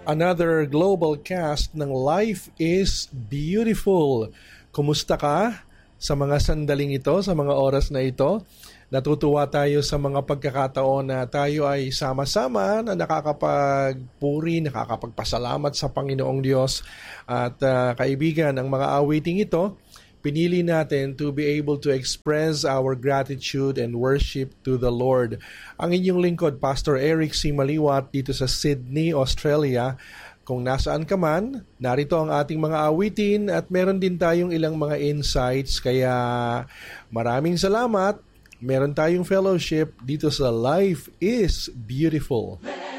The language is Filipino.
another global cast ng Life is Beautiful. Kumusta ka sa mga sandaling ito, sa mga oras na ito? Natutuwa tayo sa mga pagkakataon na tayo ay sama-sama na nakakapagpuri, nakakapagpasalamat sa Panginoong Diyos. At kaibigan, ang mga awiting ito, pinili natin to be able to express our gratitude and worship to the Lord. Ang inyong lingkod, Pastor Eric C. Maliwat, dito sa Sydney, Australia. Kung nasaan ka man, narito ang ating mga awitin at meron din tayong ilang mga insights. Kaya maraming salamat. Meron tayong fellowship dito sa Life is Beautiful.